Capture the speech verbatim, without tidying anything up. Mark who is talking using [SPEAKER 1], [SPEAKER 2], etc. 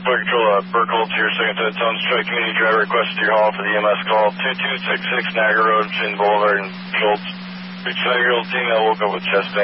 [SPEAKER 1] Flight Control, uh, Burkholz here, second to Tone Strike Community Driver requested your hall for the E M S call, two two six six Niagara Road, Chin Boulevard, and Schultz. fifty-five-year-old female woke up with chest pain.